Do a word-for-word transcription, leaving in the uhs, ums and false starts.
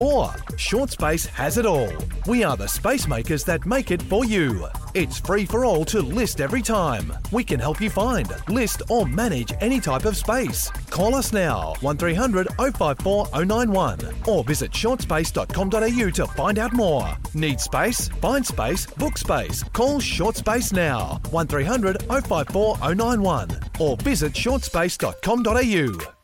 Or Shortspace has it all. We are the space makers that make it for you. It's free for all to list every time. We can help you find, list or manage any type of space. Call us now, one three hundred oh five four oh nine one or visit shortspace dot com dot a u to find out more. Need space? Find space, book space. Call Shortspace now, one three hundred oh five four oh nine one or visit shortspace dot com dot a u.